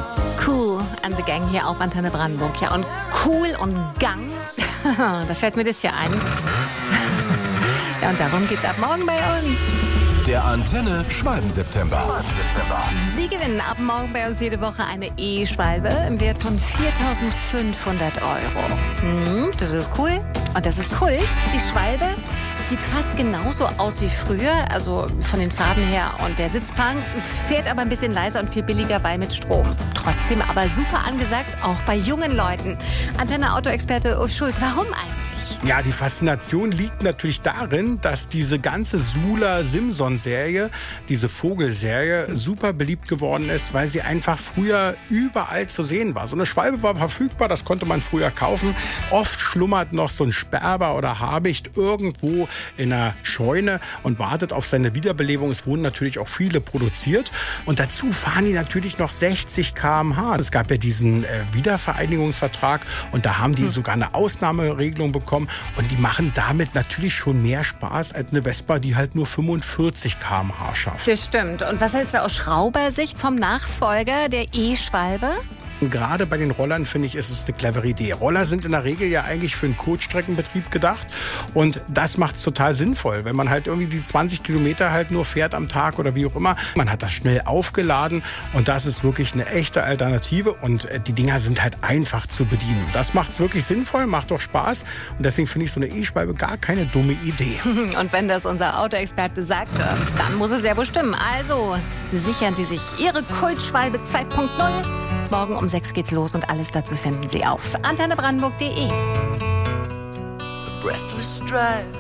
Cool and the Gang hier auf Antenne Brandenburg. Ja, und Cool und Gang, da fällt mir das ja ein. Ja, und darum geht's ab morgen bei uns. Der Antenne Schwalben-September. Sie gewinnen ab morgen bei uns jede Woche eine E-Schwalbe im Wert von 4.500 €. Das ist cool und das ist Kult. Die Schwalbe sieht fast genauso aus wie früher, also von den Farben her. Und der Sitzbank fährt aber ein bisschen leiser und viel billiger, weil mit Strom. Trotzdem aber super angesagt, auch bei jungen Leuten. Antenne-Autoexperte Uf Schulz, warum eigentlich? Ja, die Faszination liegt natürlich darin, dass diese ganze Sula-Simson-Serie, diese Vogelserie, super beliebt geworden ist, weil sie einfach früher überall zu sehen war. So eine Schwalbe war verfügbar, das konnte man früher kaufen. Oft schlummert noch so ein Sperber oder Habicht irgendwo in einer Scheune und wartet auf seine Wiederbelebung. Es wurden natürlich auch viele produziert. Und dazu fahren die natürlich noch 60 km/h. Es gab ja diesen Wiedervereinigungsvertrag und da haben die sogar eine Ausnahmeregelung bekommen. Und die machen damit natürlich schon mehr Spaß als eine Vespa, die halt nur 45 km/h schafft. Das stimmt. Und was hältst du aus Schraubersicht vom Nachfolger der E-Schwalbe? Gerade bei den Rollern, finde ich, ist es eine clevere Idee. Roller sind in der Regel ja eigentlich für einen Kurzstreckenbetrieb gedacht. Und das macht es total sinnvoll, wenn man halt irgendwie die 20 Kilometer halt nur fährt am Tag oder wie auch immer. Man hat das schnell aufgeladen und das ist wirklich eine echte Alternative. Und die Dinger sind halt einfach zu bedienen. Das macht es wirklich sinnvoll, macht auch Spaß. Und deswegen finde ich so eine E-Schwalbe gar keine dumme Idee. Und wenn das unser Autoexperte sagt, dann muss es ja wohl stimmen. Also sichern Sie sich Ihre Kultschwalbe 2.0. Morgen um 6 geht's los und alles dazu finden Sie auf antennebrandenburg.de. Breathless drive